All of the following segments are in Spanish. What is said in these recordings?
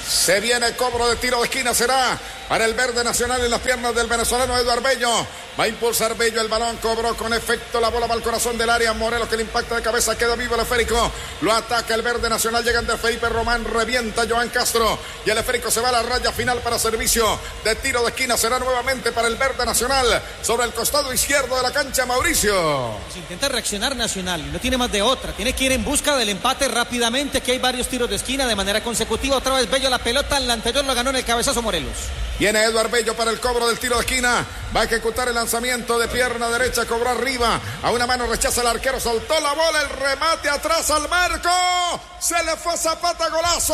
Se viene cobro de tiro de esquina, será para el verde nacional en las piernas del venezolano Eduard Bello. Va a impulsar Bello el balón, cobró con efecto, la bola va al corazón del área. Morelos que le impacta de cabeza, queda vivo el esférico. Lo ataca el verde nacional, llega ante Felipe Román, revienta Joan Castro. Y el esférico se va a la raya final para servicio de tiro de esquina. Será nuevamente para el verde nacional sobre el costado izquierdo de la cancha, Mauricio. Pues intenta reaccionar Nacional, no tiene más de otra. Tiene que ir en busca del empate rápidamente, que hay varios tiros de esquina de manera consecutiva. Otra vez Bello la pelota, el anterior lo ganó en el cabezazo Morelos. Viene Eduard Bello para el cobro del tiro de esquina. Va a ejecutar el lanzamiento de pierna derecha. Cobró arriba. A una mano rechaza el arquero. Soltó la bola. El remate atrás al marco. Se le fue Zapata. Golazo.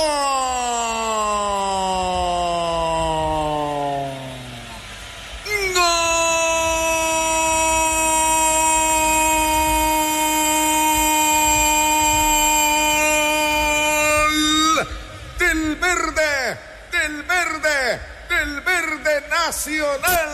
¡Gol! Del verde nacional.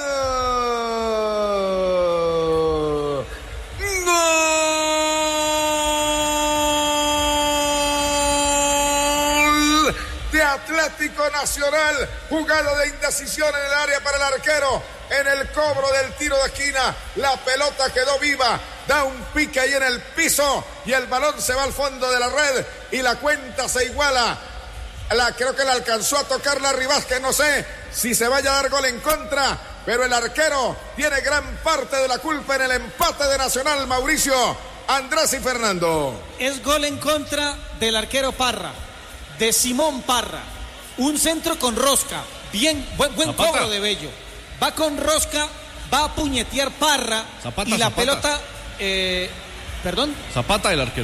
Gol de Atlético Nacional. Jugada de indecisión en el área para el arquero. En el cobro del tiro de esquina, la pelota quedó viva. Da un pique ahí en el piso y el balón se va al fondo de la red y la cuenta se iguala. Creo que la alcanzó a tocar Larry Vázquez, no sé si se vaya a dar gol en contra, pero el arquero tiene gran parte de la culpa en el empate de Nacional, Mauricio, Andrés y Fernando. Es gol en contra del arquero Parra, de Simón Parra. Un centro con rosca, buen cobro de Bello. Va con rosca, va a puñetear Parra. Y la pelota, perdón. Zapata el arquero.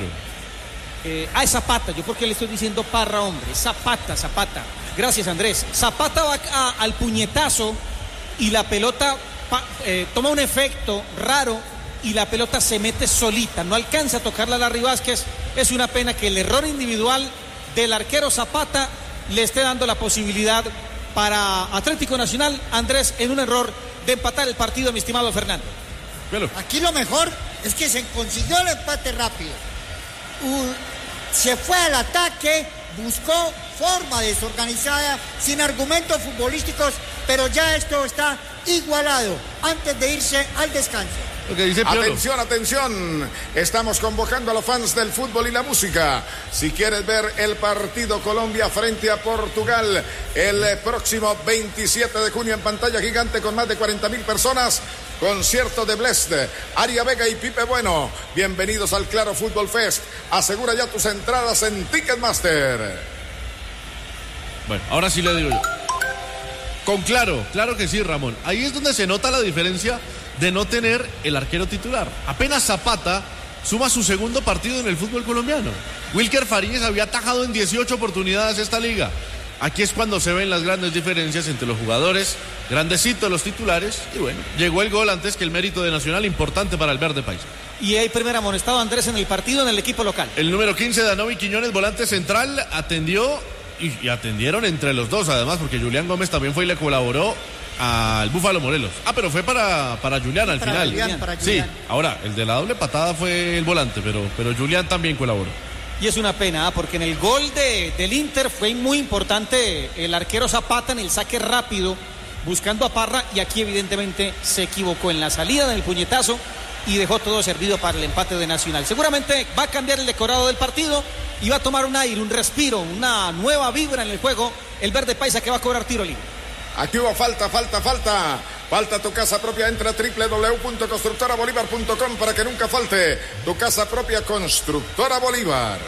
Es Zapata, yo porque le estoy diciendo Parra, hombre, Zapata. Gracias, Andrés. Zapata va al puñetazo y la pelota toma un efecto raro y la pelota se mete solita, no alcanza a tocarla a Larry Vázquez. Es una pena que el error individual del arquero Zapata le esté dando la posibilidad para Atlético Nacional, Andrés, en un error de empatar el partido, mi estimado Fernando. Aquí lo mejor es que se consiguió el empate rápido. Se fue al ataque, buscó forma desorganizada, sin argumentos futbolísticos, pero ya esto está igualado antes de irse al descanso. Atención, estamos convocando a los fans del fútbol y la música. Si quieres ver el partido Colombia frente a Portugal el próximo 27 de junio en pantalla gigante con más de 40,000 personas, concierto de Blessed, Aria Vega y Pipe Bueno. Bienvenidos al Claro Fútbol Fest. Asegura ya tus entradas en Ticketmaster. Bueno, ahora sí le digo yo. Con claro que sí, Ramón. Ahí es donde se nota la diferencia de no tener el arquero titular. Apenas Zapata suma su segundo partido en el fútbol colombiano. Wilker Farías había atajado en 18 oportunidades esta liga. Aquí es cuando se ven las grandes diferencias entre los jugadores, grandecitos los titulares, y bueno, llegó el gol antes que el mérito de Nacional, importante para el verde paisa. Y hay primer amonestado Andrés en el partido en el equipo local. El número 15, Danovi Quiñones, volante central, atendió y atendieron entre los dos, además, porque Julián Gómez también fue y le colaboró al Búfalo Morelos. Pero fue para Julián al final. Julián. Sí, ahora, el de la doble patada fue el volante, pero Julián también colaboró. Y es una pena, porque en el gol del Inter fue muy importante el arquero Zapata en el saque rápido, buscando a Parra, y aquí evidentemente se equivocó en la salida del puñetazo y dejó todo servido para el empate de Nacional. Seguramente va a cambiar el decorado del partido y va a tomar un aire, un respiro, una nueva vibra en el juego, el verde paisa, que va a cobrar tiro libre. Aquí hubo falta. Falta tu casa propia. Entra a www.constructorabolívar.com para que nunca falte tu casa propia, Constructora Bolívar.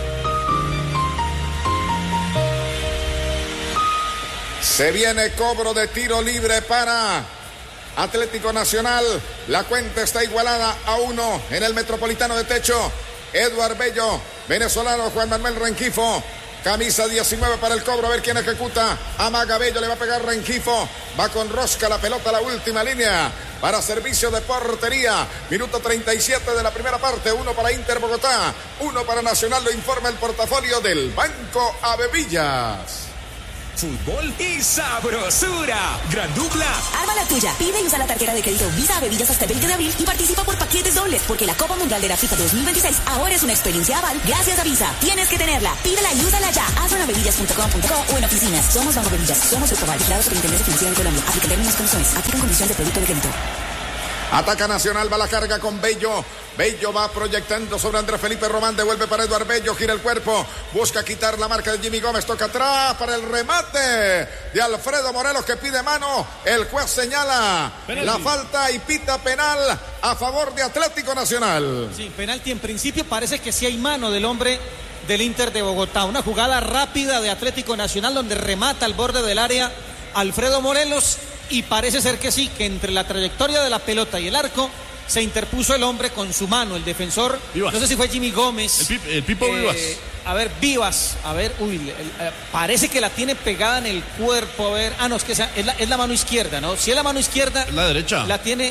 Se viene cobro de tiro libre para Atlético Nacional. La cuenta está igualada a 1 en el Metropolitano de Techo. Eduard Bello, venezolano, Juan Manuel Rengifo. Camisa 19 para el cobro, a ver quién ejecuta. Amaga Bello, le va a pegar Rengifo. Va con rosca la pelota a la última línea para servicio de portería. Minuto 37 de la primera parte. 1 para Inter Bogotá, 1 para Nacional. Lo informa el portafolio del Banco Avevillas. fútbol y sabrosura. Gran dupla. Arma la tuya. Pide y usa la tarjeta de crédito Visa a Bebillas hasta el 20 de abril y participa por paquetes dobles, porque la Copa Mundial de la FIFA 2026 ahora es una experiencia aval gracias a Visa. Tienes que tenerla. Pídela y úsala ya. Hazlo en bebillas.com.co o en oficinas. Somos Banco Bebillas. Somos Grupo Val, vigilado por Superintendencia Financiera de Colombia. Aplica términos y condiciones. Aplican condiciones de producto de crédito. Ataca Nacional, va la carga con Bello. Bello va proyectando sobre Andrés Felipe Román, devuelve para Eduardo Bello, gira el cuerpo, busca quitar la marca de Jimmy Gómez, toca atrás para el remate de Alfredo Morelos que pide mano. El juez señala la falta y pita penal a favor de Atlético Nacional. Sí, penalti en principio, parece que sí hay mano del hombre del Inter de Bogotá. Una jugada rápida de Atlético Nacional donde remata al borde del área Alfredo Morelos. Y parece ser que sí, que entre la trayectoria de la pelota y el arco se interpuso el hombre con su mano, el defensor. Vivas. No sé si fue Jimmy Gómez. El Pipo Vivas. A ver, Vivas. A ver, parece que la tiene pegada en el cuerpo. A ver, no, es que es la mano izquierda, ¿no? Si es la mano izquierda. La derecha. La tiene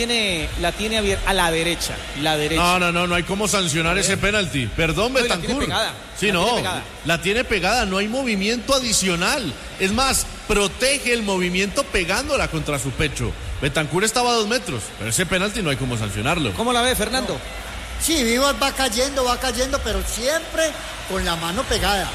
abierta. A la derecha. No hay cómo sancionar ese penalti. Perdón, Betancur. La tiene pegada. Sí, la tiene pegada, no hay movimiento adicional. Es más, protege el movimiento pegándola contra su pecho. Betancur estaba a 2 metros, pero ese penalti no hay cómo sancionarlo. ¿Cómo la ve, Fernando? Sí, Vivas va cayendo, pero siempre con la mano pegada.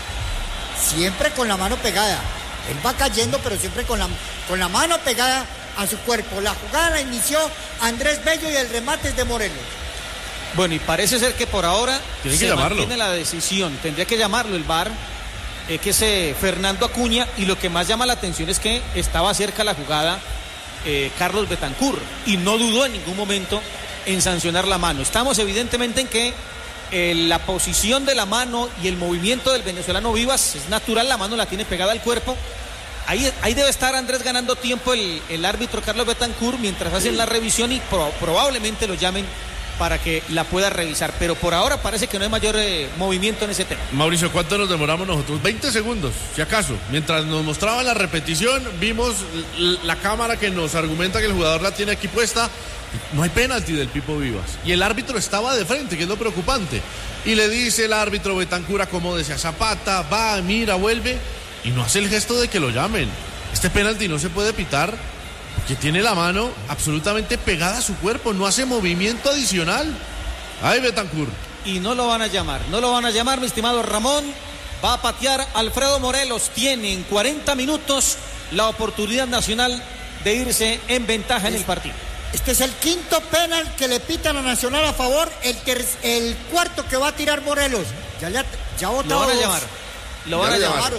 Siempre con la mano pegada. Él va cayendo, pero siempre con la mano pegada a su cuerpo. La jugada la inició Andrés Bello y el remate es de Morelos. Bueno, y parece ser que por ahora se mantiene la decisión. Tendría que llamarlo el VAR, que es Fernando Acuña, y lo que más llama la atención es que estaba cerca la jugada Carlos Betancur y no dudó en ningún momento en sancionar la mano. Estamos evidentemente en que la posición de la mano y el movimiento del venezolano Vivas es natural, la mano la tiene pegada al cuerpo. Ahí debe estar Andrés ganando tiempo el árbitro Carlos Betancur mientras hacen la revisión y probablemente lo llamen para que la pueda revisar, pero por ahora parece que no hay mayor movimiento en ese tema. Mauricio, ¿cuánto nos demoramos nosotros? 20 segundos, si acaso. Mientras nos mostraban la repetición, vimos la cámara que nos argumenta que el jugador la tiene aquí puesta. No hay penalti del Pipo Vivas. Y el árbitro estaba de frente, que es lo preocupante. Y le dice el árbitro Betancur, acomódese a Zapata, va, mira, vuelve, y no hace el gesto de que lo llamen. Este penalti no se puede pitar, que tiene la mano absolutamente pegada a su cuerpo, no hace movimiento adicional. Ay, Betancur. Y no lo van a llamar, mi estimado Ramón. Va a patear Alfredo Morelos. Tiene en 40 minutos la oportunidad Nacional de irse en ventaja en el partido. Este es el quinto penal que le pitan a Nacional a favor, el cuarto que va a tirar Morelos. Ya votó. Lo van a llamar. Lo van a llamar.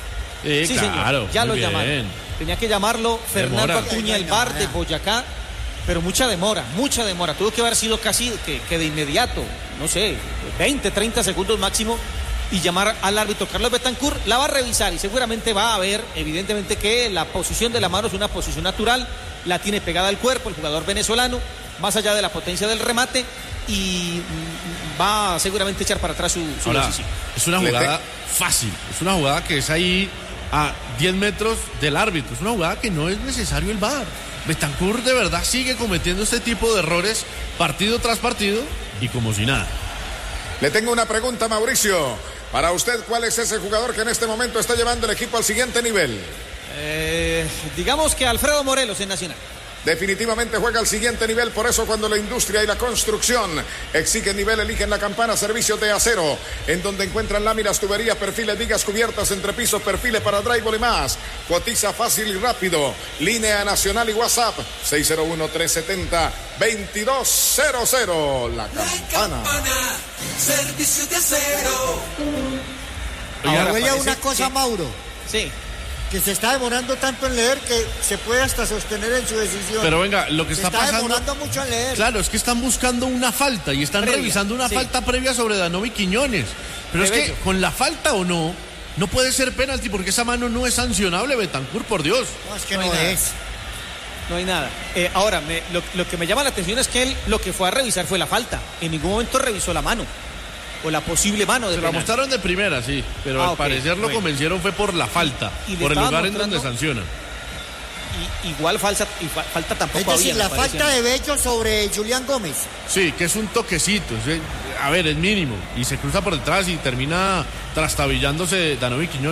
Sí, claro, señor, ya lo llamaron. Tenía que llamarlo Fernando Acuña, el VAR de Boyacá, pero mucha demora. Tuvo que haber sido casi que de inmediato, no sé, 20, 30 segundos máximo, y llamar al árbitro Carlos Betancur. La va a revisar y seguramente va a ver, evidentemente, que la posición de la mano es una posición natural, la tiene pegada al cuerpo el jugador venezolano, más allá de la potencia del remate, y va a seguramente echar para atrás su decisión. Es una jugada fácil, es una jugada que es ahí a 10 metros del árbitro. Es una jugada que no es necesario el VAR. Betancur de verdad sigue cometiendo este tipo de errores partido tras partido y como si nada. Le tengo una pregunta, Mauricio. Para usted, ¿cuál es ese jugador que en este momento está llevando el equipo al siguiente nivel? Digamos que Alfredo Morelos en Nacional. Definitivamente juega al siguiente nivel, por eso cuando la industria y la construcción exigen nivel, eligen la Campana Servicios de Acero, en donde encuentran láminas, tuberías, perfiles, vigas, cubiertas, entrepisos, perfiles para drywall y más. Cotiza fácil y rápido. Línea nacional y WhatsApp 601-370-2200. La Campana. Servicios de Acero. Ahora huele a una cosa, Mauro. Sí. Que se está demorando tanto en leer que se puede hasta sostener en su decisión. Pero venga, lo que está pasando... Se está demorando mucho en leer. Claro, es que están buscando una falta y están revisando una falta previa sobre Danovi Quiñones. Pero es que con la falta o no puede ser penalti porque esa mano no es sancionable, Betancur, por Dios. No, es que no es. No hay nada. Ahora, lo que me llama la atención es que él lo que fue a revisar fue la falta. En ningún momento revisó la mano. O la posible mano de penal. Se la mostraron de primera, sí, pero al parecer lo convencieron fue por la falta, por el lugar en donde sancionan. Igual falta tampoco había. Es decir, la falta de Bello sobre Julián Gómez. Sí, que es un toquecito, a ver, es mínimo, y se cruza por detrás y termina trastabillándose Danovi Quiñones.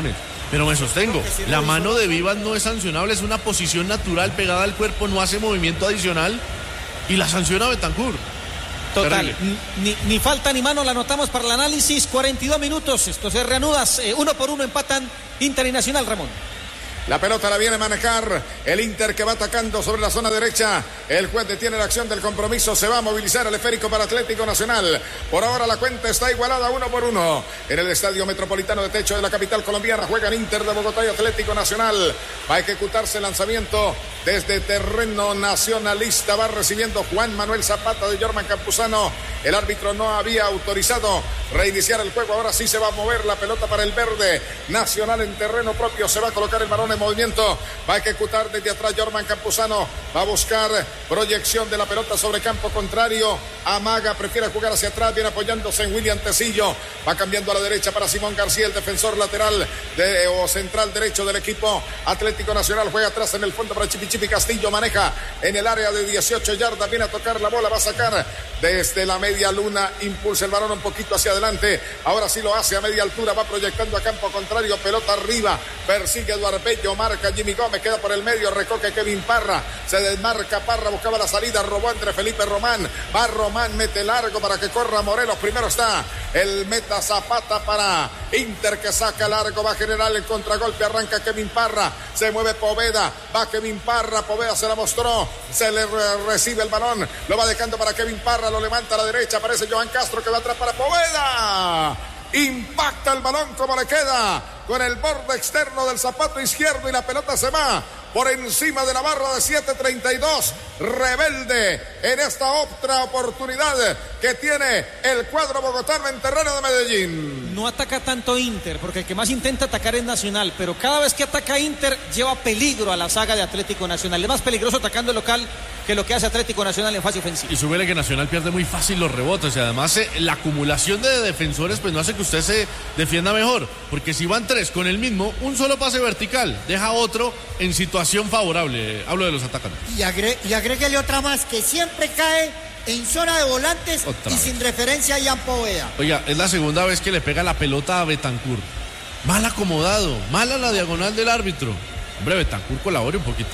Pero me sostengo, la mano de Vivas no es sancionable, es una posición natural pegada al cuerpo, no hace movimiento adicional y la sanciona Bentancur. Total, ni falta ni mano, la anotamos para el análisis. 42 minutos, esto se reanuda, 1-1 empatan Inter y Nacional, Ramón. La pelota la viene a manejar el Inter, que va atacando sobre la zona derecha. El juez detiene la acción del compromiso. Se va a movilizar el esférico para Atlético Nacional. Por ahora la cuenta está igualada 1-1. En el Estadio Metropolitano de Techo de la capital colombiana juegan Inter de Bogotá y Atlético Nacional. Va a ejecutarse el lanzamiento desde terreno nacionalista. Va recibiendo Juan Manuel Zapata de Jorman Campuzano. El árbitro no había autorizado reiniciar el juego. Ahora sí se va a mover la pelota para el verde. Nacional en terreno propio. Se va a colocar el balón en movimiento. Va a ejecutar desde atrás Jorman Campuzano. Va a buscar proyección de la pelota sobre campo contrario. Amaga, prefiere jugar hacia atrás. Viene apoyándose en William Tecillo. Va cambiando a la derecha para Simón García, el defensor lateral o central derecho del equipo Atlético Nacional. Juega atrás en el fondo para Chipi Castillo. Maneja en el área de 18 yardas. Viene a tocar la bola. Va a sacar desde la media luna. Impulsa el balón un poquito hacia adelante. Ahora sí lo hace a media altura. Va proyectando a campo contrario. Pelota arriba. Persigue Eduardo Bello. Marca Jimmy Gómez. Queda por el medio. Recoge Kevin Parra. Se desmarca Parra. Buscaba la salida. Robó entre Felipe Román. Va Román. Mete largo para que corra Morelos. Primero está el meta Zapata para Inter, que saca largo. Va a generar el contragolpe. Arranca Kevin Parra. Se mueve Poveda. Va Kevin Parra. Poveda se la mostró. Se le recibe el balón. Lo va dejando para Kevin Parra. Lo levanta a la derecha. Aparece Johan Castro, que va atrás para Poveda. Impacta el balón como le queda con el borde externo del zapato izquierdo y la pelota se va por encima de la barra de 7.32. Rebelde en esta otra oportunidad que tiene el cuadro bogotano en terreno de Medellín. No ataca tanto Inter, porque el que más intenta atacar es Nacional, pero cada vez que ataca Inter lleva peligro a la saga de Atlético Nacional. Es más peligroso atacando el local que lo que hace Atlético Nacional en fase ofensiva. Y súbele que Nacional pierde muy fácil los rebotes y además la acumulación de defensores pues no hace que usted se defienda mejor, porque si van tres con el mismo, un solo pase vertical deja otro en situación favorable. Hablo de los atacantes. Y agréguele otra más, que siempre cae en zona de volantes y sin referencia a Ian Poveda. Oiga, es la segunda vez que le pega la pelota a Bentancur. Mal acomodado, mala la diagonal del árbitro. Hombre, Bentancur colabore un poquito.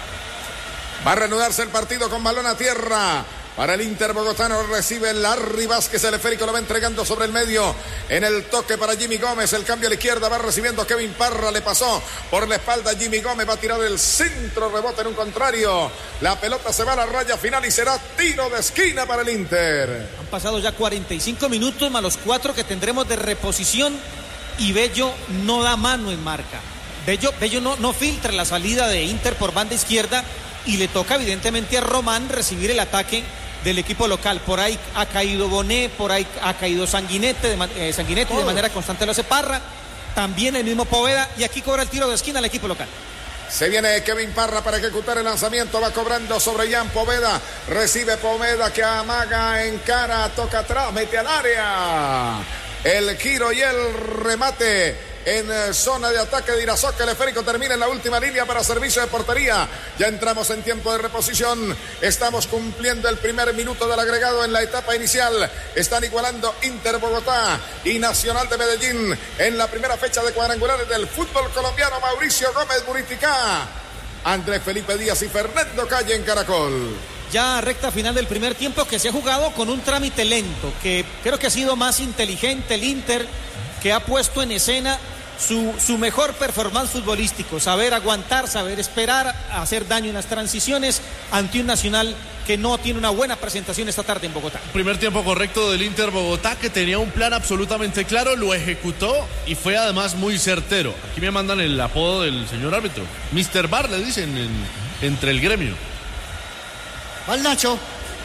Va a reanudarse el partido con balón a tierra. Para el Inter bogotano recibe Larry Vázquez, el esférico lo va entregando sobre el medio. En el toque para Jimmy Gómez, el cambio a la izquierda, va recibiendo Kevin Parra, le pasó por la espalda Jimmy Gómez, va a tirar el centro, rebote en un contrario. La pelota se va a la raya final y será tiro de esquina para el Inter. Han pasado ya 45 minutos más los 4 que tendremos de reposición y Bello no da mano en marca. Bello no filtra la salida de Inter por banda izquierda y le toca evidentemente a Román recibir el ataque del equipo local. Por ahí ha caído Bonet, por ahí ha caído Sanguinetti de manera constante lo hace Parra, también el mismo Poveda, y aquí cobra el tiro de esquina al equipo local. Se viene Kevin Parra para ejecutar el lanzamiento, va cobrando sobre Ian Poveda, recibe Poveda que amaga, encara, toca atrás, mete al área. El giro y el remate en zona de ataque de Irazoca. El esférico termina en la última línea para servicio de portería. Ya entramos en tiempo de reposición. Estamos cumpliendo el primer minuto del agregado en la etapa inicial. Están igualando Inter Bogotá y Nacional de Medellín en la primera fecha de cuadrangulares del fútbol colombiano. Mauricio Gómez Buriticá, Andrés Felipe Díaz y Fernando Calle en Caracol. Ya recta final del primer tiempo, que se ha jugado con un trámite lento, que creo que ha sido más inteligente el Inter, que ha puesto en escena su mejor performance futbolístico, saber aguantar, saber esperar, hacer daño en las transiciones ante un Nacional que no tiene una buena presentación esta tarde en Bogotá. Primer tiempo correcto del Inter Bogotá, que tenía un plan absolutamente claro, lo ejecutó y fue además muy certero. Aquí me mandan el apodo del señor árbitro, Mr. Bar le dicen entre el gremio. Va el Nacho.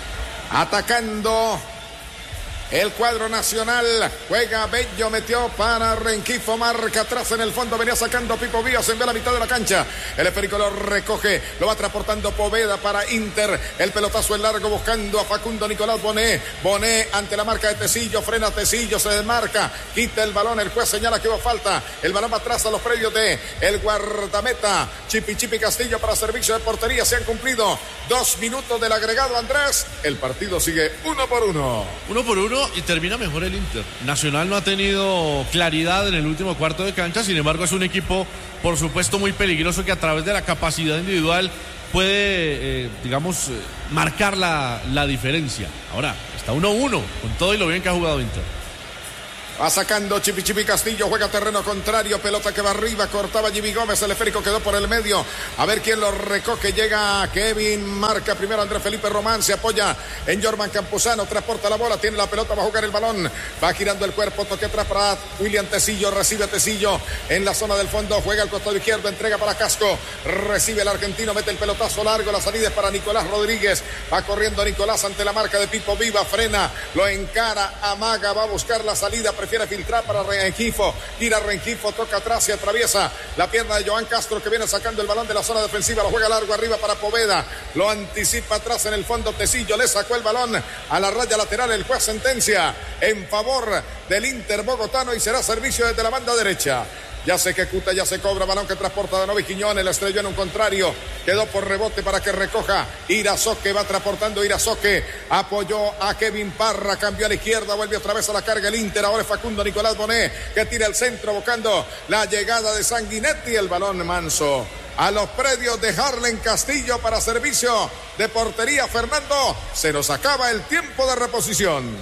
Atacando el cuadro nacional, juega Bello, metió para Renquifo, marca atrás en el fondo, venía sacando Pipo Vías, envía a la mitad de la cancha, el esférico lo recoge, lo va transportando Poveda para Inter, el pelotazo en largo buscando a Facundo Nicolás Bonet ante la marca de Tecillo, frena Tecillo, se desmarca, quita el balón, el juez señala que hubo falta, el balón va atrás a los predios de el guardameta Chipi Castillo para servicio de portería. Se han cumplido 2 minutos del agregado, Andrés, el partido sigue 1-1. 1-1. 1-1 y termina mejor el Inter. Nacional no ha tenido claridad en el último cuarto de cancha, sin embargo es un equipo, por supuesto, muy peligroso que a través de la capacidad individual puede, marcar la diferencia. Ahora, está 1-1 con todo y lo bien que ha jugado Inter. Va sacando Chipi Castillo, juega terreno contrario, pelota que va arriba, cortaba Jimmy Gómez, el esférico quedó por el medio, a ver quién lo recoge, llega Kevin, marca primero Andrés Felipe Román, se apoya en Jorman Campuzano, transporta la bola, tiene la pelota, va a jugar el balón, va girando el cuerpo, toque atrás para William Tecillo, recibe Tecillo en la zona del fondo, juega al costado izquierdo, entrega para Casco, recibe el argentino, mete el pelotazo largo, la salida es para Nicolás Rodríguez, va corriendo Nicolás ante la marca de Pipo Viva, frena, lo encara, amaga, va a buscar la salida, prefiere filtrar para Rengifo, gira Rengifo, toca atrás y atraviesa la pierna de Joan Castro que viene sacando el balón de la zona defensiva, lo juega largo arriba para Poveda, lo anticipa atrás en el fondo Tecillo, le sacó el balón a la raya lateral, el juez sentencia en favor del Inter bogotano y será servicio desde la banda derecha. Ya se ejecuta, ya se cobra, balón que transporta Danovi Quiñones, la estrelló en un contrario, quedó por rebote para que recoja Irazoque, va transportando Irazoque, apoyó a Kevin Parra, cambió a la izquierda, vuelve otra vez a la carga el Inter, ahora es Facundo Nicolás Bonet, que tira el centro buscando la llegada de Sanguinetti, el balón manso a los predios de Harlen Castillo para servicio de portería. Fernando, se nos acaba el tiempo de reposición.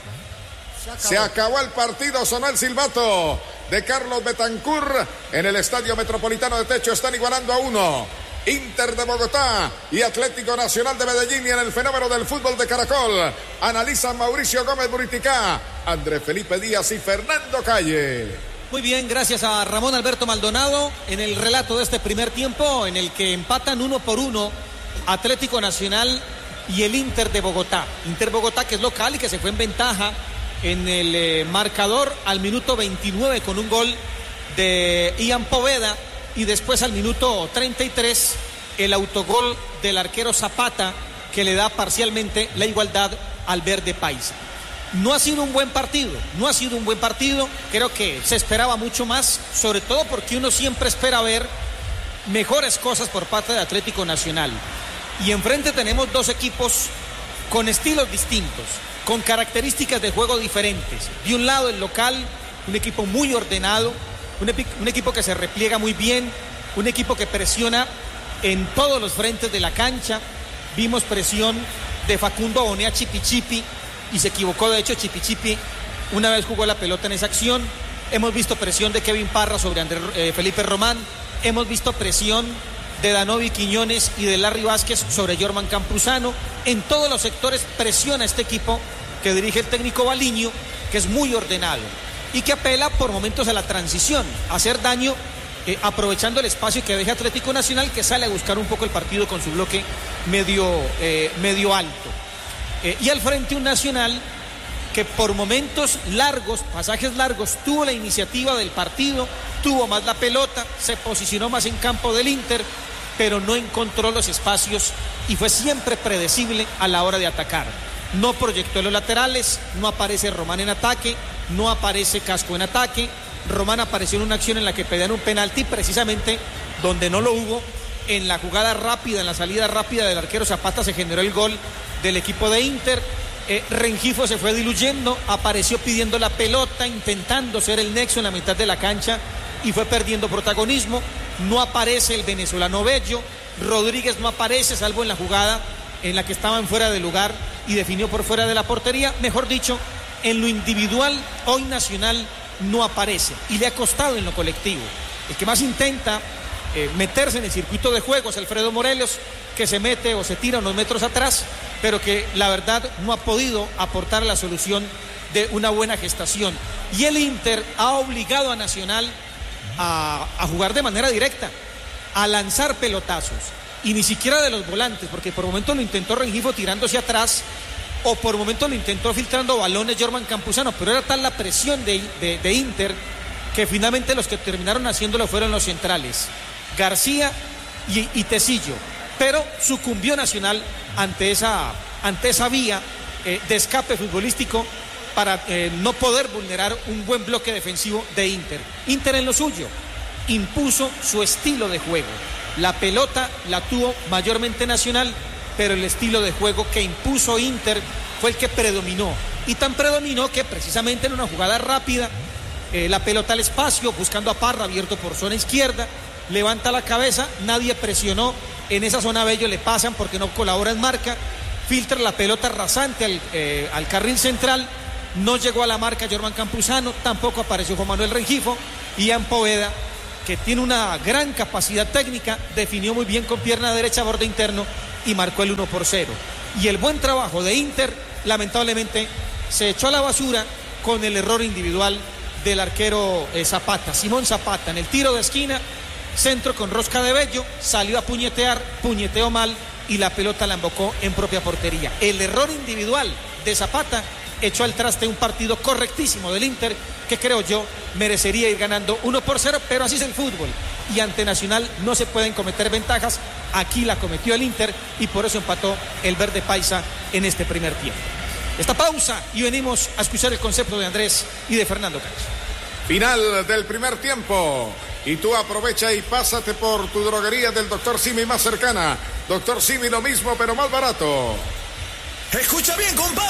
Se acabó el partido, sonó el silbato de Carlos Betancur en el Estadio Metropolitano de Techo, están igualando a 1. Inter de Bogotá y Atlético Nacional de Medellín, y en el fenómeno del fútbol de Caracol analizan Mauricio Gómez Buriticá, Andrés Felipe Díaz y Fernando Calle. Muy bien, gracias a Ramón Alberto Maldonado en el relato de este primer tiempo en el que empatan 1-1 Atlético Nacional y el Inter de Bogotá. Inter Bogotá, que es local y que se fue en ventaja en el marcador al minuto 29 con un gol de Ian Poveda, y después al minuto 33 el autogol del arquero Zapata, que le da parcialmente la igualdad al verde paisa. No ha sido un buen partido, creo que se esperaba mucho más, sobre todo porque uno siempre espera ver mejores cosas por parte de Atlético Nacional, y enfrente tenemos dos equipos con estilos distintos, con características de juego diferentes. De un lado el local, un equipo muy ordenado, un equipo que se repliega muy bien, un equipo que presiona en todos los frentes de la cancha. Vimos presión de Facundo Bonet a Chipi, y se equivocó de hecho Chipi una vez jugó la pelota en esa acción. Hemos visto presión de Kevin Parra sobre Andrés Felipe Román, hemos visto presión de Danovi Quiñones y de Larry Vázquez sobre Jorman Campuzano. En todos los sectores presiona este equipo que dirige el técnico Baliño, que es muy ordenado y que apela por momentos a la transición, a hacer daño, aprovechando el espacio que deja Atlético Nacional, que sale a buscar un poco el partido con su bloque medio alto. Y al frente un Nacional que por momentos largos, pasajes largos, tuvo la iniciativa del partido, tuvo más la pelota, se posicionó más en campo del Inter, pero no encontró los espacios y fue siempre predecible a la hora de atacar. No proyectó los laterales, no aparece Román en ataque, no aparece Casco en ataque. Román apareció en una acción en la que pedían un penalti, precisamente donde no lo hubo. En la jugada rápida, en la salida rápida del arquero Zapata, se generó el gol del equipo de Inter. Rengifo se fue diluyendo, apareció pidiendo la pelota, intentando ser el nexo en la mitad de la cancha y fue perdiendo protagonismo. No aparece el venezolano Bello, Rodríguez no aparece, salvo en la jugada en la que estaban fuera de lugar y definió por fuera de la portería. Mejor dicho, en lo individual hoy Nacional no aparece y le ha costado en lo colectivo. El que más intenta meterse en el circuito de juego es Alfredo Morelos, que se mete o se tira unos metros atrás, pero que la verdad no ha podido aportar la solución de una buena gestación. Y el Inter ha obligado a Nacional a jugar de manera directa, a lanzar pelotazos, y ni siquiera de los volantes, porque por momentos lo intentó Rengifo tirándose atrás, o por momentos lo intentó filtrando balones Jorman Campuzano, pero era tal la presión de Inter que finalmente los que terminaron haciéndolo fueron los centrales, García y Tecillo. Pero sucumbió Nacional ante esa vía de escape futbolístico para no poder vulnerar un buen bloque defensivo de Inter. Inter en lo suyo impuso su estilo de juego. La pelota la tuvo mayormente Nacional, pero el estilo de juego que impuso Inter fue el que predominó. y tan predominó que precisamente en una jugada rápida, la pelota al espacio, buscando a Parra, abierto por zona izquierda, levanta la cabeza, nadie presionó, en esa zona Bello le pasan porque no colabora en marca, filtra la pelota rasante al carril central, no llegó a la marca Jorman Campuzano, tampoco apareció Juan Manuel Rengifo, y Ian Poveda, que tiene una gran capacidad técnica, definió muy bien con pierna derecha, borde interno, y marcó el 1-0. Y el buen trabajo de Inter, lamentablemente, se echó a la basura con el error individual del arquero Zapata, Simón Zapata, en el tiro de esquina, centro con rosca de Bello, salió a puñetear, puñeteó mal y la pelota la embocó en propia portería. El error individual de Zapata echó al traste un partido correctísimo del Inter, que creo yo merecería ir ganando 1-0, pero así es el fútbol. Y ante Nacional no se pueden cometer ventajas. Aquí la cometió el Inter y por eso empató el verde paisa en este primer tiempo. Esta pausa y venimos a escuchar el concepto de Andrés y de Fernando Cacho. Final del primer tiempo. Y tú aprovecha y pásate por tu droguería del Dr. Simi más cercana. Dr. Simi, lo mismo, pero más barato. Escucha bien, compadre.